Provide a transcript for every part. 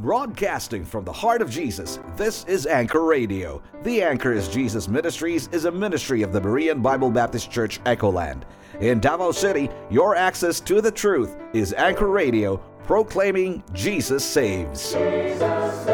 Broadcasting from the heart of Jesus, this is Anchor Radio. The Anchor is Jesus Ministries is a ministry of the Berean Bible Baptist Church, Echoland. In Davao City, your access to the truth is Anchor Radio, proclaiming Jesus saves. Jesus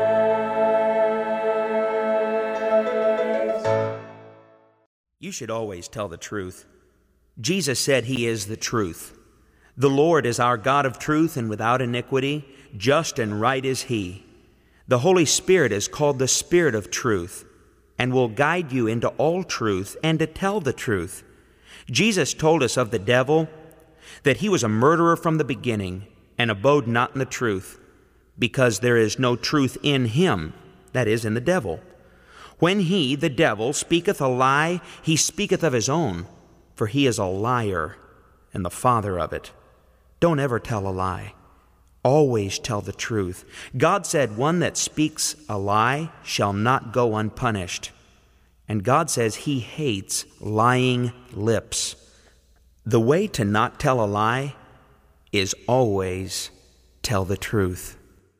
saves. You should always tell the truth. Jesus said He is the truth. The Lord is our God of truth and without iniquity. Just and right is He. The Holy Spirit is called the Spirit of truth and will guide you into all truth and to tell the truth. Jesus told us of the devil that he was a murderer from the beginning and abode not in the truth, because there is no truth in him, that is, in the devil. When he, the devil, speaketh a lie, he speaketh of his own, for he is a liar and the father of it. Don't ever tell a lie. Always tell the truth. God said, one that speaks a lie shall not go unpunished. And God says He hates lying lips. The way to not tell a lie is always tell the truth.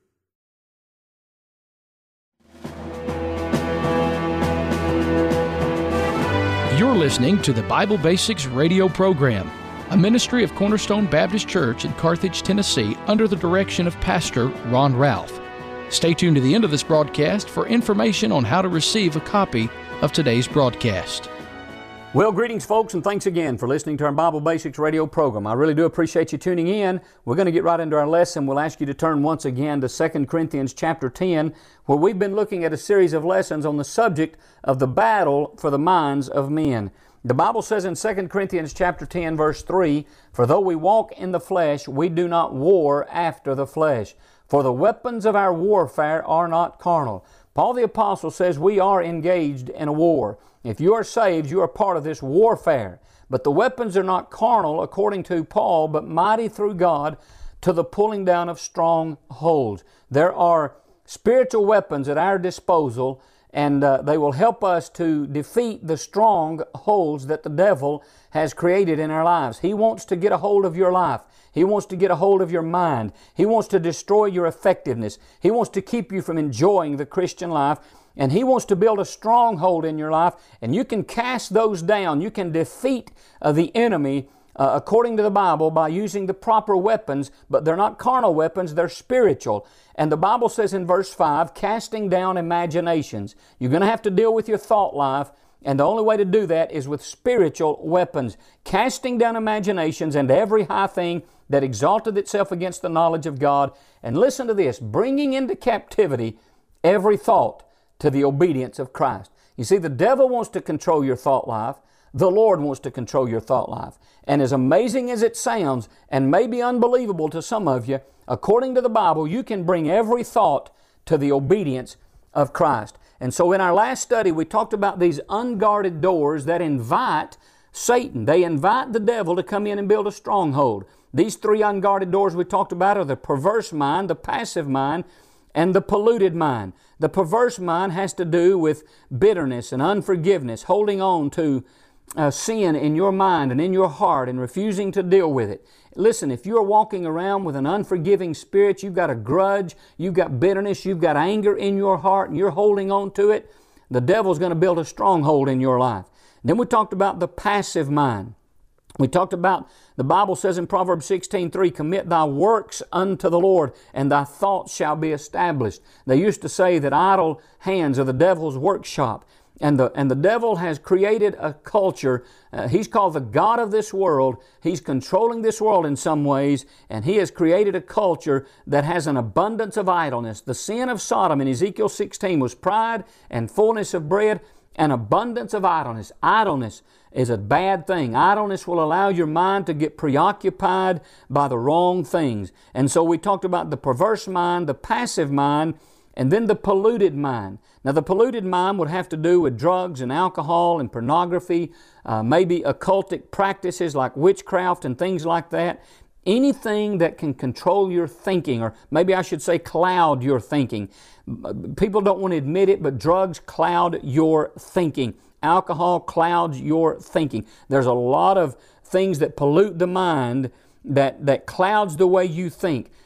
You're listening to the Bible Basics radio program, a ministry of Cornerstone Baptist Church in Carthage, Tennessee, under the direction of Pastor Ron Ralph. Stay tuned to the end of this broadcast for information on how to receive a copy of today's broadcast. Well, greetings, folks, and thanks again for listening to our Bible Basics radio program. I really do appreciate you tuning in. We're going to get right into our lesson. We'll ask you to turn once again to 2 Corinthians chapter 10, where we've been looking at a series of lessons on the subject of the battle for the minds of men. The Bible says in 2 Corinthians chapter 10, verse 3, "For though we walk in the flesh, we do not war after the flesh. For the weapons of our warfare are not carnal." Paul the Apostle says we are engaged in a war. If you are saved, you are part of this warfare. But the weapons are not carnal, according to Paul, but mighty through God to the pulling down of strongholds. There are spiritual weapons at our disposal, and they will help us to defeat the strongholds that the devil has created in our lives. He wants to get a hold of your life. He wants to get a hold of your mind. He wants to destroy your effectiveness. He wants to keep you from enjoying the Christian life. And he wants to build a stronghold in your life. And you can cast those down. You can defeat the enemy according to the Bible by using the proper weapons, but they're not carnal weapons, they're spiritual. And the Bible says in verse 5, casting down imaginations. You're going to have to deal with your thought life, and the only way to do that is with spiritual weapons. Casting down imaginations and every high thing that exalteth itself against the knowledge of God. And listen to this, bringing into captivity every thought to the obedience of Christ. You see, the devil wants to control your thought life. The Lord wants to control your thought life. And as amazing as it sounds, and maybe unbelievable to some of you, according to the Bible, you can bring every thought to the obedience of Christ. And so in our last study, we talked about these unguarded doors that invite Satan. They invite the devil to come in and build a stronghold. These three unguarded doors we talked about are the perverse mind, the passive mind, and the polluted mind. The perverse mind has to do with bitterness and unforgiveness, holding on to sin in your mind and in your heart and refusing to deal with it. Listen, if you're walking around with an unforgiving spirit, you've got a grudge, you've got bitterness, you've got anger in your heart, and you're holding on to it, the devil's going to build a stronghold in your life. Then we talked about the passive mind. We talked about, the Bible says in Proverbs 16:3, "Commit thy works unto the Lord, and thy thoughts shall be established." They used to say that idle hands are the devil's workshop. And the devil has created a culture. He's called the God of this world. He's controlling this world in some ways, and he has created a culture that has an abundance of idleness. The sin of Sodom in Ezekiel 16 was pride and fullness of bread and abundance of idleness. Idleness is a bad thing. Idleness will allow your mind to get preoccupied by the wrong things. And so we talked about the perverse mind, the passive mind, and then the polluted mind. Now, the polluted mind would have to do with drugs and alcohol and pornography, maybe occultic practices like witchcraft and things like that. Anything that can control your thinking, or maybe I should say cloud your thinking. People don't want to admit it, but drugs cloud your thinking. Alcohol clouds your thinking. There's a lot of things that pollute the mind that clouds the way you think.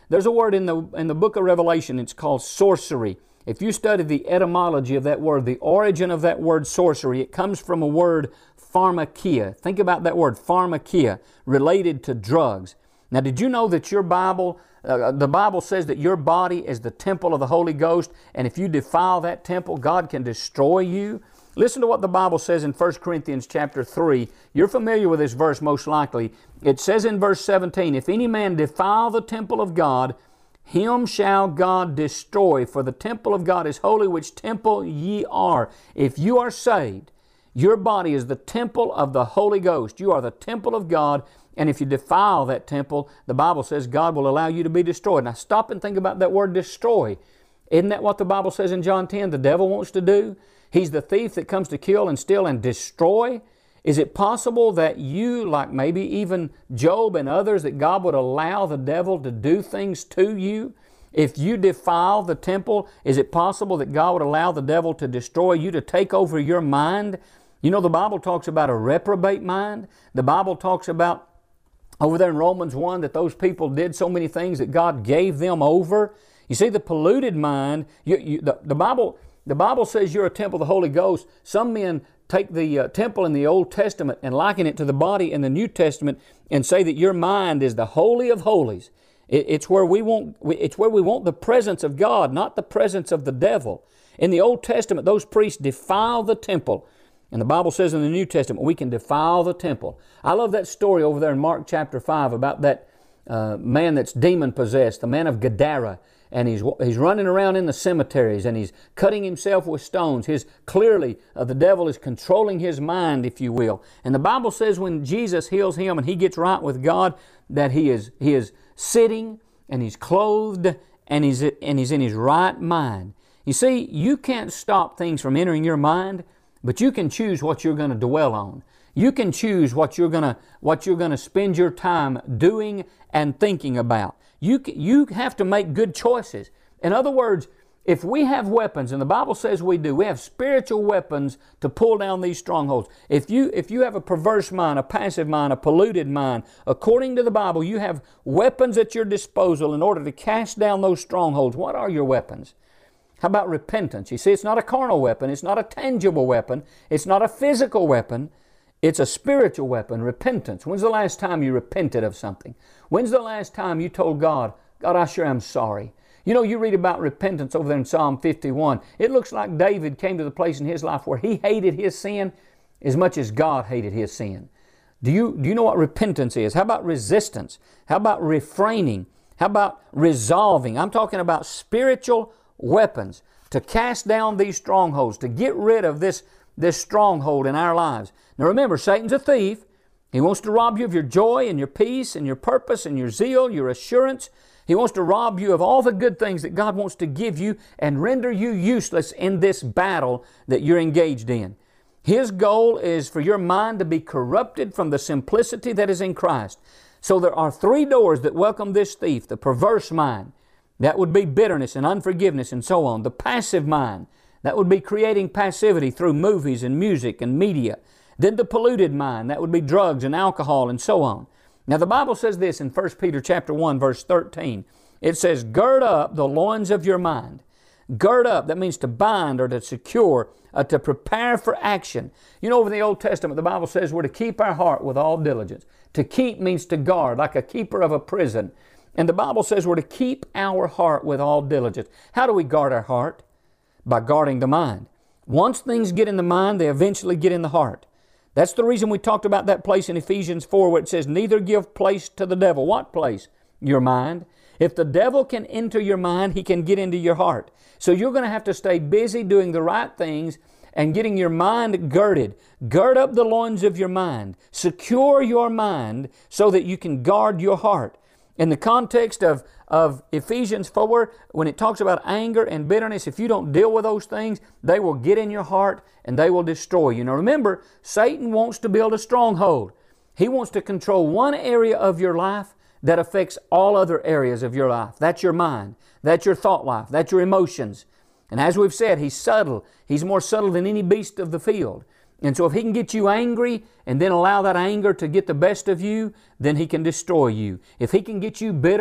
There's a word in the book of Revelation, it's called sorcery. If you study the etymology of that word, the origin of that word sorcery, it comes from a word pharmakia. Think about that word, pharmakia, related to drugs. Now, did you know that your Bible, the Bible says that your body is the temple of the Holy Ghost, and if you defile that temple, God can destroy you? Listen to what the Bible says in 1 Corinthians chapter 3. You're familiar with this verse most likely. It says in verse 17, "If any man defile the temple of God, him shall God destroy, for the temple of God is holy, which temple ye are." If you are saved, your body is the temple of the Holy Ghost. You are the temple of God, and if you defile that temple, the Bible says God will allow you to be destroyed. Now stop and think about that word destroy. Isn't that what the Bible says in John 10 the devil wants to do? He's the thief that comes to kill and steal and destroy. Is it possible that you, like maybe even Job and others, that God would allow the devil to do things to you? If you defile the temple, is it possible that God would allow the devil to destroy you, to take over your mind? You know, the Bible talks about a reprobate mind. The Bible talks about over there in Romans 1 that those people did so many things that God gave them over. You see, the polluted mind, the Bible says you're a temple of the Holy Ghost. Some men take the temple in the Old Testament and liken it to the body in the New Testament and say that your mind is the Holy of Holies. It's where we want the presence of God, not the presence of the devil. In the Old Testament, those priests defile the temple. And the Bible says in the New Testament, we can defile the temple. I love that story over there in Mark chapter 5 about that man that's demon-possessed, the man of Gadara. And he's running around in the cemeteries and he's cutting himself with stones. Clearly, the devil is controlling his mind, if you will. And the Bible says when Jesus heals him and he gets right with God, that he is sitting and he's clothed and he's in his right mind. You see, you can't stop things from entering your mind, but you can choose what you're going to dwell on. You can choose what you're going to spend your time doing and thinking about. You have to make good choices. In other words, if we have weapons, and the Bible says we do, we have spiritual weapons to pull down these strongholds. If you have a perverse mind, a passive mind, a polluted mind, according to the Bible, you have weapons at your disposal in order to cast down those strongholds. What are your weapons? How about repentance? You see, it's not a carnal weapon. It's not a tangible weapon. It's not a physical weapon. It's a spiritual weapon, repentance. When's the last time you repented of something? When's the last time you told God, God, I sure am sorry? You know, you read about repentance over there in Psalm 51. It looks like David came to the place in his life where he hated his sin as much as God hated his sin. Do you know what repentance is? How about resistance? How about refraining? How about resolving? I'm talking about spiritual weapons to cast down these strongholds, to get rid of this stronghold in our lives. Now remember, Satan's a thief. He wants to rob you of your joy and your peace and your purpose and your zeal, your assurance. He wants to rob you of all the good things that God wants to give you and render you useless in this battle that you're engaged in. His goal is for your mind to be corrupted from the simplicity that is in Christ. So there are three doors that welcome this thief: the perverse mind, that would be bitterness and unforgiveness and so on; the passive mind, that would be creating passivity through movies and music and media; then the polluted mind, that would be drugs and alcohol and so on. Now the Bible says this in 1 Peter chapter 1 verse 13. It says, gird up the loins of your mind. Gird up, that means to bind or to secure, to prepare for action. You know, over in the Old Testament, the Bible says we're to keep our heart with all diligence. To keep means to guard, like a keeper of a prison. And the Bible says we're to keep our heart with all diligence. How do we guard our heart? By guarding the mind. Once things get in the mind, they eventually get in the heart. That's the reason we talked about that place in Ephesians 4 where it says, neither give place to the devil. What place? Your mind. If the devil can enter your mind, he can get into your heart. So you're going to have to stay busy doing the right things and getting your mind girded. Gird up the loins of your mind. Secure your mind so that you can guard your heart. In the context of Ephesians 4, when it talks about anger and bitterness, if you don't deal with those things, they will get in your heart and they will destroy you. Now remember, Satan wants to build a stronghold. He wants to control one area of your life that affects all other areas of your life. That's your mind. That's your thought life. That's your emotions. And as we've said, he's subtle. He's more subtle than any beast of the field. And so if he can get you angry and then allow that anger to get the best of you, then he can destroy you. If he can get you bitter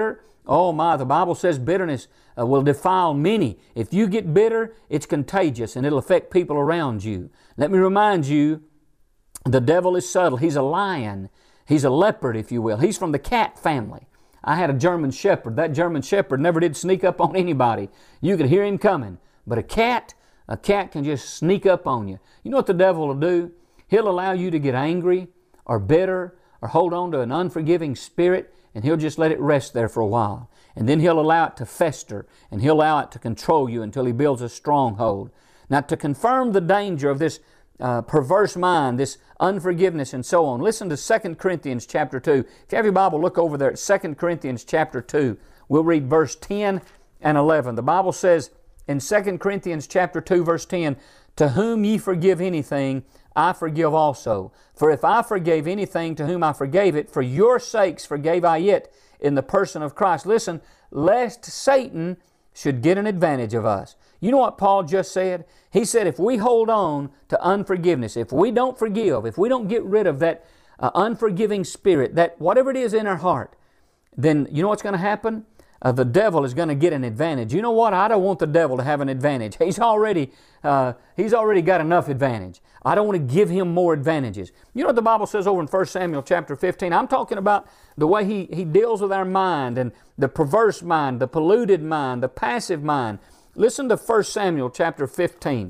Oh my, the Bible says bitterness will defile many. If you get bitter, it's contagious and it'll affect people around you. Let me remind you, the devil is subtle. He's a lion. He's a leopard, if you will. He's from the cat family. I had a German shepherd. That German shepherd never did sneak up on anybody. You could hear him coming. But a cat can just sneak up on you. You know what the devil will do? He'll allow you to get angry or bitter or hold on to an unforgiving spirit, and he'll just let it rest there for a while. And then he'll allow it to fester, and he'll allow it to control you until he builds a stronghold. Now, to confirm the danger of this perverse mind, this unforgiveness and so on, listen to 2 Corinthians chapter 2. If you have your Bible, look over there at 2 Corinthians chapter 2. We'll read verse 10 and 11. The Bible says in 2 Corinthians chapter 2, verse 10, "To whom ye forgive anything, I forgive also. For if I forgave anything to whom I forgave it, for your sakes forgave I it in the person of Christ." Listen, lest Satan should get an advantage of us. You know what Paul just said? He said if we hold on to unforgiveness, if we don't forgive, if we don't get rid of that unforgiving spirit, that whatever it is in our heart, then you know what's going to happen? The devil is going to get an advantage. You know what? I don't want the devil to have an advantage. He's already got enough advantage. I don't want to give him more advantages. You know what the Bible says over in 1 Samuel chapter 15? I'm talking about the way he deals with our mind, and the perverse mind, the polluted mind, the passive mind. Listen to 1 Samuel chapter 15.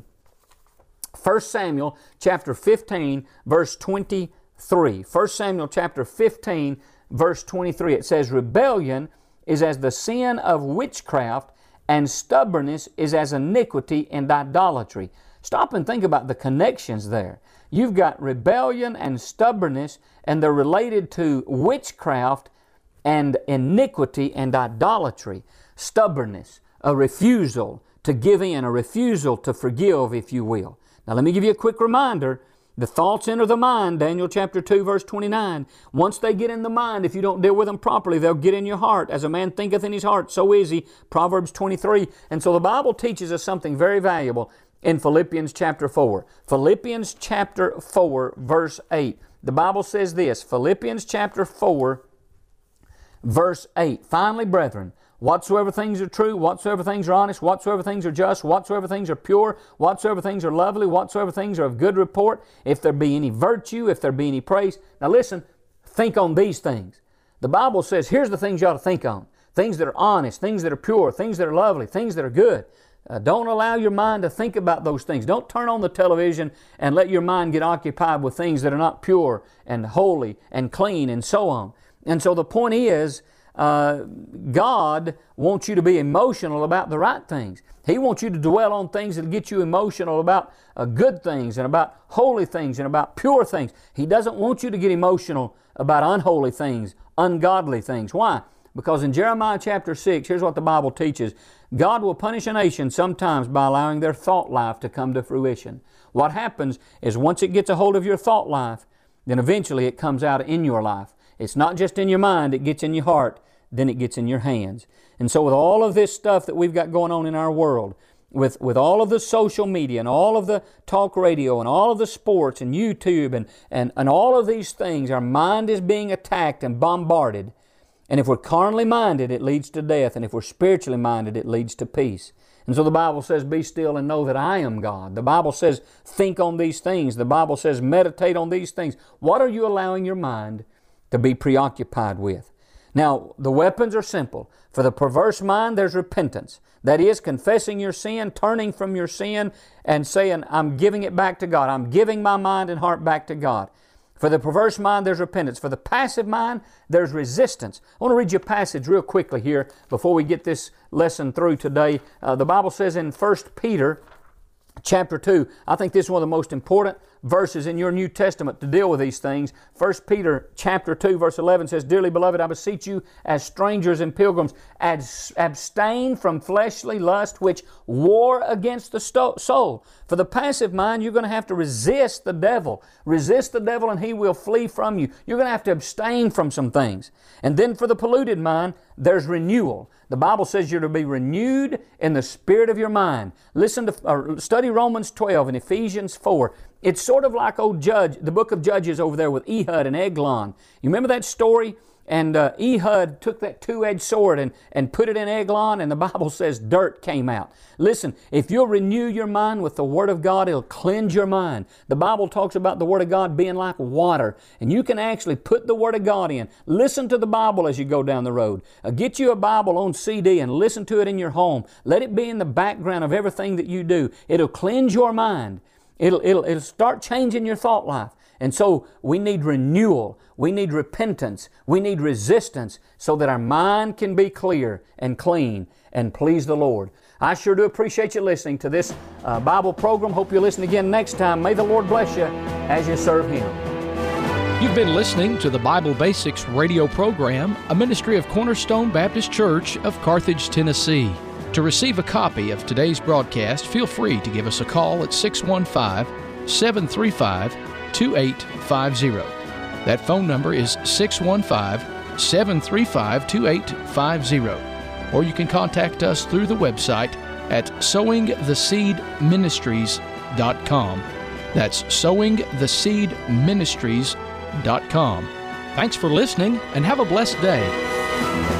1 Samuel chapter 15, verse 23. 1 Samuel chapter 15, verse 23. It says, "Rebellion is as the sin of witchcraft, and stubbornness is as iniquity and idolatry." Stop and think about the connections there. You've got rebellion and stubbornness, and they're related to witchcraft and iniquity and idolatry. Stubbornness, a refusal to give in, a refusal to forgive, if you will. Now let me give you a quick reminder. The thoughts enter the mind, Daniel chapter 2, verse 29. Once they get in the mind, if you don't deal with them properly, they'll get in your heart. As a man thinketh in his heart, so is he. Proverbs 23. And so the Bible teaches us something very valuable in Philippians chapter 4. Philippians chapter 4, verse 8. The Bible says this, Philippians chapter 4, verse 8. "Finally, brethren, whatsoever things are true, whatsoever things are honest, whatsoever things are just, whatsoever things are pure, whatsoever things are lovely, whatsoever things are of good report, if there be any virtue, if there be any praise." Now listen, think on these things. The Bible says, here's the things you ought to think on. Things that are honest, things that are pure, things that are lovely, things that are good. Don't allow your mind to think about those things. Don't turn on the television and let your mind get occupied with things that are not pure and holy and clean and so on. And so the point is, God wants you to be emotional about the right things. He wants you to dwell on things that get you emotional about good things and about holy things and about pure things. He doesn't want you to get emotional about unholy things, ungodly things. Why? Because in Jeremiah chapter 6, here's what the Bible teaches. God will punish a nation sometimes by allowing their thought life to come to fruition. What happens is once it gets a hold of your thought life, then eventually it comes out in your life. It's not just in your mind, it gets in your heart, then it gets in your hands. And so with all of this stuff that we've got going on in our world, with all of the social media and all of the talk radio and all of the sports and YouTube and all of these things, our mind is being attacked and bombarded. And if we're carnally minded, it leads to death. And if we're spiritually minded, it leads to peace. And so the Bible says, "Be still and know that I am God." The Bible says, think on these things. The Bible says, meditate on these things. What are you allowing your mind to be preoccupied with? Now, the weapons are simple. For the perverse mind, there's repentance. That is, confessing your sin, turning from your sin, and saying, I'm giving it back to God. I'm giving my mind and heart back to God. For the perverse mind, there's repentance. For the passive mind, there's resistance. I want to read you a passage real quickly here before we get this lesson through today. The Bible says in 1 Peter chapter 2, I think this is one of the most important verses in your New Testament to deal with these things. 1 Peter chapter 2 verse 11 says, "Dearly beloved, I beseech you as strangers and pilgrims, abstain from fleshly lust which war against the soul." For the passive mind, you're going to have to resist the devil. Resist the devil and he will flee from you. You're going to have to abstain from some things. And then for the polluted mind, there's renewal. The Bible says you're to be renewed in the spirit of your mind. Listen to, or study Romans 12 and Ephesians 4. It's sort of like the book of Judges over there with Ehud and Eglon. You remember that story? And Ehud took that two-edged sword and put it in Eglon, and the Bible says dirt came out. Listen, if you'll renew your mind with the Word of God, it'll cleanse your mind. The Bible talks about the Word of God being like water, and you can actually put the Word of God in. Listen to the Bible as you go down the road. Get you a Bible on CD and listen to it in your home. Let it be in the background of everything that you do. It'll cleanse your mind. It'll start changing your thought life. And so we need renewal, we need repentance, we need resistance so that our mind can be clear and clean and please the Lord. I sure do appreciate you listening to this Bible program. Hope you'll listen again next time. May the Lord bless you as you serve Him. You've been listening to the Bible Basics radio program, a ministry of Cornerstone Baptist Church of Carthage, Tennessee. To receive a copy of today's broadcast, feel free to give us a call at 615-735-2850. That phone number is 615-735-2850. Or you can contact us through the website at sowingtheseedministries.com. That's sowingtheseedministries.com. Thanks for listening and have a blessed day.